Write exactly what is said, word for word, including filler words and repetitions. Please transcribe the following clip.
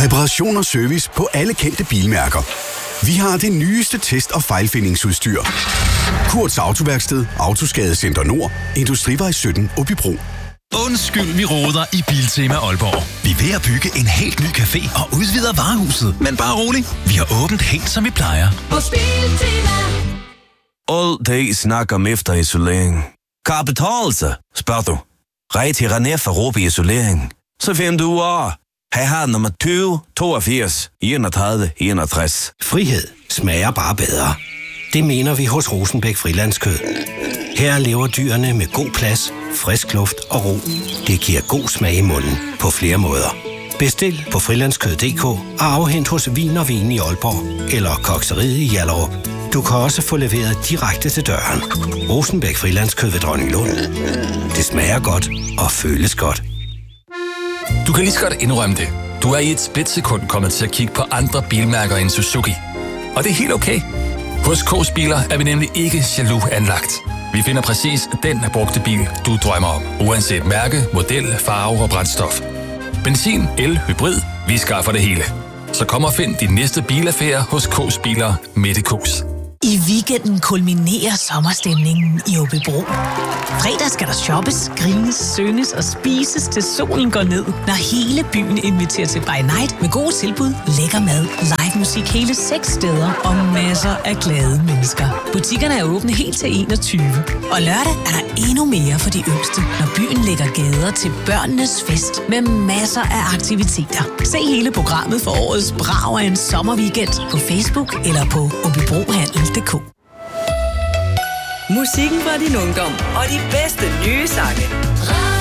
Reparation og service på alle kendte bilmærker. Vi har det nyeste test- og fejlfindingsudstyr. Kurts Autoværksted, Autoskadecenter Nord, Industrivej sytten, Åbybro. Undskyld, vi roder i Biltema Aalborg. Vi er ved at bygge en helt ny café og udvider varehuset. Men bare rolig, vi har åbent helt som vi plejer. Hos Biltema. All day snakker om efterisolering. Kan det betale sig, spørger du? Rej til René for Råbe Isolering. Så finder du ud af. Her har nummer tyve toogfirs enogtredive enogtres. Frihed smager bare bedre. Det mener vi hos Rosenbæk Frilandskød. Her lever dyrene med god plads, frisk luft og ro. Det giver god smag i munden på flere måder. Bestil på frilandskød punktum d k og afhent hos Vin og Vin i Aalborg eller Kokseriet i Hjallerup. Du kan også få leveret direkte til døren. Rosenbæk Frilandskød ved Dronninglund. Det smager godt og føles godt. Du kan lige så godt indrømme det. Du er i et splitsekund kommet til at kigge på andre bilmærker end Suzuki. Og det er helt okay. Hos K's Biler er vi nemlig ikke jaloux anlagt. Vi finder præcis den brugte bil, du drømmer om. Uanset mærke, model, farve og brændstof. Benzin, el, hybrid, vi skaffer det hele. Så kom og find din næste bilaffære hos K's Biler Mette K's. I weekenden kulminerer sommerstemningen i Åbybro. Fredag skal der shoppes, grines, synges og spises til solen går ned, når hele byen inviterer til by night med gode tilbud, lækker mad, live musik hele seks steder og masser af glade mennesker. Butikkerne er åbne helt til enogtyve. Og lørdag er der endnu mere for de yngste, når byen lægger gader til børnenes fest med masser af aktiviteter. Se hele programmet for årets brag af en sommerweekend på Facebook eller på åbybrohandel punktum d k. Musikken fra din ungdom og de bedste nye sange.